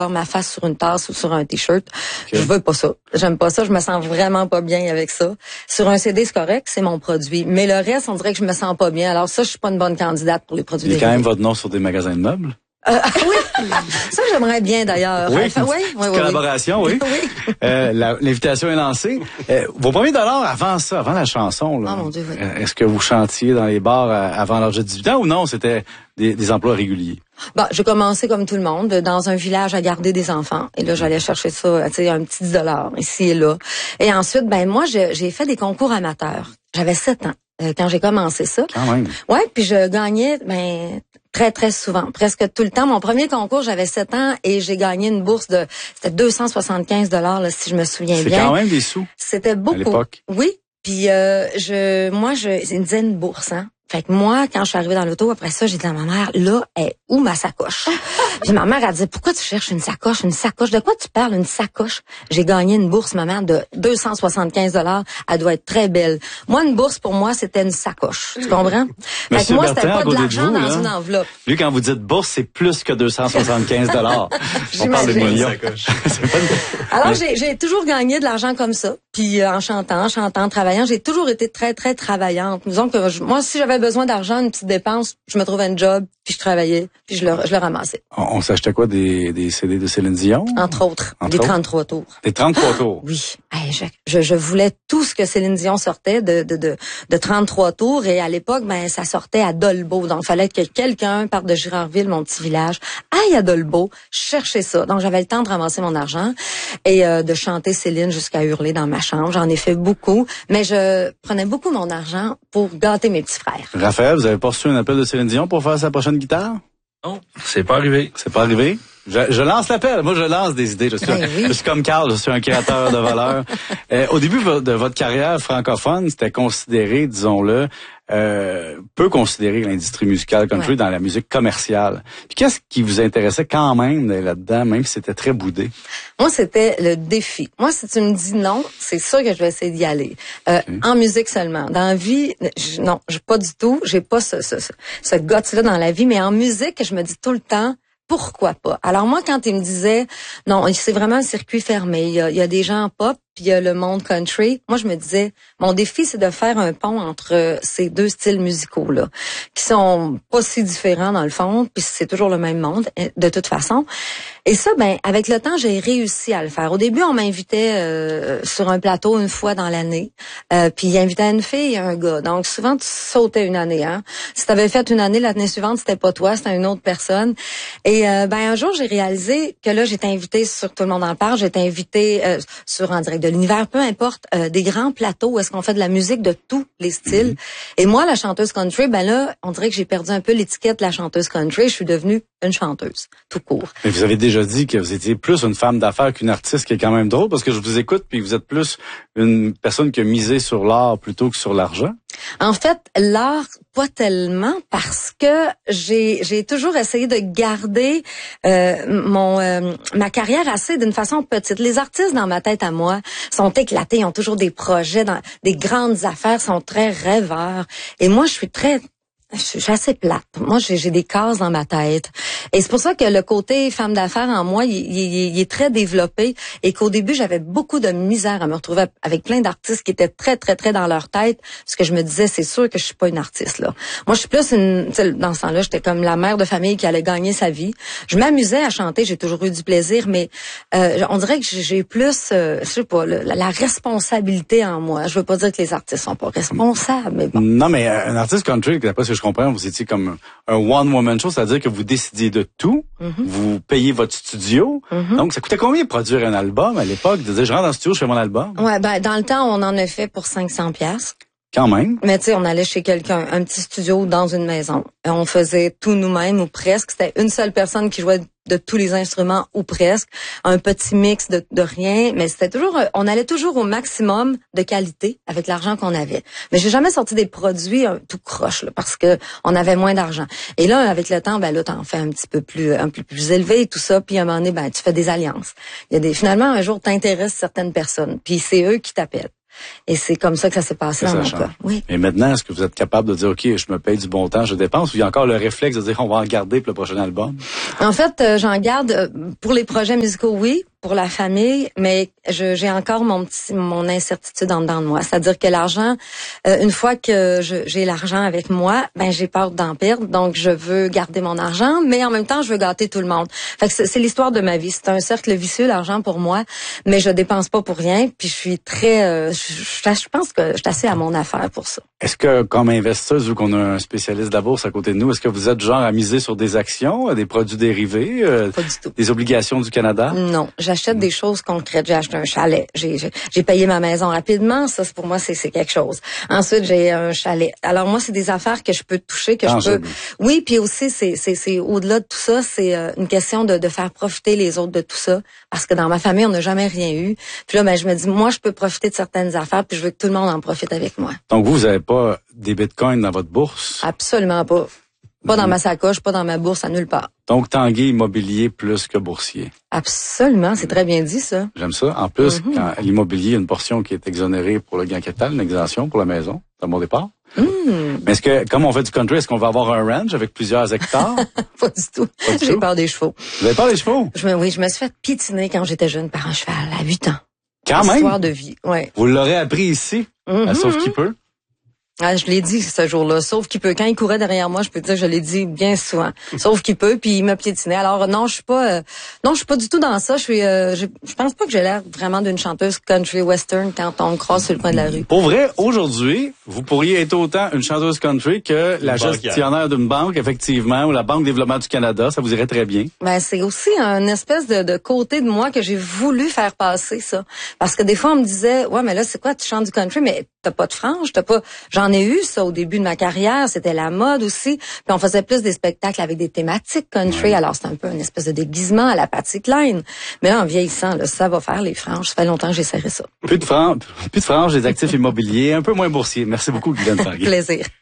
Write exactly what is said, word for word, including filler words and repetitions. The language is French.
ma face sur une tasse ou sur un t-shirt. Okay. Je veux pas ça. J'aime pas ça. Je me sens vraiment pas bien avec ça. Sur un C D, c'est correct, c'est mon produit. Mais le reste, on dirait que je me sens pas bien. Alors ça, je suis pas une bonne candidate pour les produits dérivés. Il y a quand même votre nom sur des magasins de meubles? Euh, oui, ça j'aimerais bien d'ailleurs. Oui, enfin, oui, oui, oui, collaboration, oui. oui. euh, la, l'invitation est lancée. Euh, vos premiers dollars avant ça, avant la chanson, là, oh, mon Dieu, oui. euh, est-ce que vous chantiez dans les bars avant l'âge de dix-huit ans ou non, c'était des, des emplois réguliers? Bon, j'ai commencé comme tout le monde, dans un village à garder des enfants. Et là, j'allais chercher ça, tu sais, un petit dix dollars ici et là. Et ensuite, ben moi, je, j'ai fait des concours amateurs. J'avais sept ans euh, quand j'ai commencé ça. Quand même. Ouais, puis je gagnais, ben très, très souvent, presque tout le temps. Mon premier concours, j'avais sept ans et j'ai gagné une bourse de, c'était deux cent soixante-quinze dollars, là, si je me souviens c'est bien. C'est quand même des sous. C'était beaucoup. À l'époque. Oui. Puis euh, je, moi, je, c'est une dizaine de bourses, hein. Fait que moi, quand je suis arrivée dans l'auto, après ça, j'ai dit à ma mère, là, est où ma sacoche? Puis ma mère a dit, pourquoi tu cherches une sacoche? Une sacoche? De quoi tu parles, une sacoche? J'ai gagné une bourse, ma mère, de deux cent soixante-quinze dollars. Elle doit être très belle. Moi, une bourse, pour moi, c'était une sacoche. Tu comprends? Fait Monsieur que moi, Bertrand, c'était pas de l'argent vous, dans là, une enveloppe. Lui, quand vous dites bourse, c'est plus que deux cent soixante-quinze dollars. On parle de millions. Une... Alors, j'ai, j'ai toujours gagné de l'argent comme ça. Puis, euh, en chantant, en chantant, en travaillant, j'ai toujours été très, très travaillante. Disons que je, moi, si j'avais besoin d'argent, une petite dépense, je me trouvais un job, puis je travaillais, puis je le, je le ramassais. On, on s'achetait quoi, des, des C D de Céline Dion? Entre autres, Entre des autres? trente-trois tours. Des trente-trois tours? Oui. Hey, je, je, je voulais tout ce que Céline Dion sortait de, de, de, de trente-trois tours, et à l'époque, ben, ça sortait à Dolbeau. Donc, il fallait que quelqu'un parte de Girardville, mon petit village, aille à Dolbeau, chercher ça. Donc, j'avais le temps de ramasser mon argent et euh, de chanter Céline jusqu'à hurler dans ma chambre. J'en ai fait beaucoup, mais je prenais beaucoup mon argent pour gâter mes petits frères. Raphaël, vous avez pas reçu un appel de Céline Dion pour faire sa prochaine guitare? Non, c'est pas arrivé. C'est pas arrivé? Je, je lance l'appel. Moi, je lance des idées. Je suis, ben un, oui. je suis comme Carl, je suis un créateur de valeur. euh, au début de votre carrière francophone, c'était considéré, disons-le, euh, peu considéré l'industrie musicale country ouais. dans la musique commerciale. Puis qu'est-ce qui vous intéressait quand même là-dedans, même si c'était très boudé? Moi, c'était le défi. Moi, si tu me dis non, c'est sûr que je vais essayer d'y aller. Euh, okay. En musique seulement. Dans la vie, je, non, j'ai pas du tout. J'ai pas ce, ce, ce, ce guts-là dans la vie, mais en musique, je me dis tout le temps, pourquoi pas? Alors moi, quand il me disait, non, c'est vraiment un circuit fermé, il y a, il y a des gens en pop, puis il y a le monde country, moi je me disais, mon défi c'est de faire un pont entre ces deux styles musicaux-là, qui sont pas si différents dans le fond, puis c'est toujours le même monde, de toute façon. Et ça, ben avec le temps, j'ai réussi à le faire. Au début, on m'invitait euh, sur un plateau une fois dans l'année, euh, puis il invitait une fille et un gars. Donc souvent, tu sautais une année. Hein? Si tu avais fait une année, l'année suivante, c'était pas toi, c'était une autre personne. Et euh, ben un jour, j'ai réalisé que là, j'étais invitée sur Tout le monde en parle, j'étais invitée euh, sur En direct de l'univers, peu importe, euh, des grands plateaux où est-ce qu'on fait de la musique de tous les styles. Mm-hmm. Et moi, la chanteuse country, ben là, on dirait que j'ai perdu un peu l'étiquette de la chanteuse country. Je suis devenue une chanteuse, tout court. Mais vous avez déjà dit que vous étiez plus une femme d'affaires qu'une artiste, qui est quand même drôle, parce que je vous écoute, puis vous êtes plus une personne qui a misé sur l'art plutôt que sur l'argent. En fait, l'art, pas tellement, parce que j'ai j'ai toujours essayé de garder euh, mon euh, ma carrière assez d'une façon petite. Les artistes dans ma tête à moi sont éclatés, ils ont toujours des projets, dans des grandes affaires, sont très rêveurs. Et moi, je suis très Je suis assez plate. Moi, j'ai, j'ai des cases dans ma tête. Et c'est pour ça que le côté femme d'affaires en moi, il, il, il est très développé et qu'au début, j'avais beaucoup de misère à me retrouver avec plein d'artistes qui étaient très, très, très dans leur tête. Parce que je me disais, c'est sûr que je suis pas une artiste, là. Moi, je suis plus une, tu sais, dans ce temps-là, j'étais comme la mère de famille qui allait gagner sa vie. Je m'amusais à chanter, j'ai toujours eu du plaisir, mais euh, on dirait que j'ai plus, euh, je sais pas, la, la responsabilité en moi. Je veux pas dire que les artistes sont pas responsables, mais bon. Non, mais un artiste country, d'après ce que je comprends, vous étiez comme un one-woman show, c'est-à-dire que vous décidiez de tout, mm-hmm. vous payez votre studio. Mm-hmm. Donc, ça coûtait combien de produire un album à l'époque? De dire, je rentre dans le studio, je fais mon album? Ouais, ben, dans le temps, on en a fait pour cinq cents piastres. Quand même. Mais tu sais, on allait chez quelqu'un, un petit studio dans une maison. Et on faisait tout nous-mêmes ou presque. C'était une seule personne qui jouait de tous les instruments ou presque. Un petit mix de, de rien. Mais c'était toujours, on allait toujours au maximum de qualité avec l'argent qu'on avait. Mais j'ai jamais sorti des produits euh, tout croche, là, parce que on avait moins d'argent. Et là, avec le temps, ben là, t'en fais un petit peu plus, un peu plus élevé et tout ça. Puis à un moment donné, ben tu fais des alliances. Il y a des, finalement, un jour, t'intéresses certaines personnes. Puis c'est eux qui t'appellent. Et c'est comme ça que ça s'est passé ça dans ça mon change. cas. Oui. Et maintenant, est-ce que vous êtes capable de dire, OK, je me paye du bon temps, je dépense, ou il y a encore le réflexe de dire, on va en garder pour le prochain album? En fait, euh, j'en garde euh, pour les projets musicaux, oui, pour la famille, mais je, j'ai encore mon petit, mon incertitude en dedans de moi. C'est-à-dire que l'argent, euh, une fois que je, j'ai l'argent avec moi, ben j'ai peur d'en perdre, donc je veux garder mon argent, mais en même temps, je veux gâter tout le monde. Fait que c'est, c'est l'histoire de ma vie. C'est un cercle vicieux, l'argent pour moi, mais je dépense pas pour rien, puis je suis très, euh, je, je, je pense que je suis assez à mon affaire pour ça. Est-ce que, comme investisseuse, vu qu'on a un spécialiste de la bourse à côté de nous, est-ce que vous êtes genre à miser sur des actions, des produits dérivés, euh, Pas du tout. des obligations du Canada? Non, j'achète des choses concrètes. J'ai acheté un chalet. J'ai, j'ai, j'ai payé ma maison rapidement. Ça, c'est pour moi, c'est, c'est quelque chose. Ensuite, j'ai un chalet. Alors moi, c'est des affaires que je peux toucher, que Tangible. je peux. Oui, puis aussi, c'est, c'est, c'est au-delà de tout ça, c'est euh, une question de, de faire profiter les autres de tout ça. Parce que dans ma famille, on n'a jamais rien eu. Puis là, ben, je me dis, moi, je peux profiter de certaines affaires, puis je veux que tout le monde en profite avec moi. Donc, vous, vous n'avez pas des bitcoins dans votre bourse? Absolument pas. Pas dans ma sacoche, pas dans ma bourse, à nulle part. Donc, Tanguy immobilier plus que boursier. Absolument, c'est très bien dit, ça. J'aime ça. En plus, Mm-hmm. quand l'immobilier, il y a une portion qui est exonérée pour le gain capital, une exemption pour la maison, c'est un bon départ. Mm. Mais est-ce que, comme on fait du country, est-ce qu'on va avoir un ranch avec plusieurs hectares? Pas du tout. Pas du J'ai tout? peur des chevaux. Vous avez pas les chevaux? Je me, oui, je me suis fait piétiner quand j'étais jeune par un cheval, à huit ans. Quand même? Histoire de vie, ouais. Vous l'aurez appris ici, Mm-hmm. à Sauf qui peut. Ah, je l'ai dit ce jour-là, sauf qu'il peut. Quand il courait derrière moi, je peux te dire, je l'ai dit bien souvent. Sauf qu'il peut, puis il m'a piétiné. Alors non, je suis pas, euh, non, je suis pas du tout dans ça. Je suis, euh, je, je pense pas que j'ai l'air vraiment d'une chanteuse country western quand on me croise sur le coin de la rue. Pour vrai, aujourd'hui, vous pourriez être autant une chanteuse country que la banquière. gestionnaire d'une banque, effectivement, ou la Banque de développement du Canada. Ça vous irait très bien. Ben c'est aussi un espèce de, de côté de moi que j'ai voulu faire passer ça, parce que des fois on me disait, ouais, mais là c'est quoi, tu chantes du country, mais t'as pas de frange, t'as pas. J'en ai eu ça au début de ma carrière, c'était la mode aussi. Puis on faisait plus des spectacles avec des thématiques country, Ouais. alors c'est un peu une espèce de déguisement à la Patsy Cline. Mais là en vieillissant, là, ça va faire les franges. Ça fait longtemps que j'ai serré ça. Plus de franges, plus de franges, des actifs immobiliers, un peu moins boursiers. Merci beaucoup, Guylaine Tanguay. Plaisir.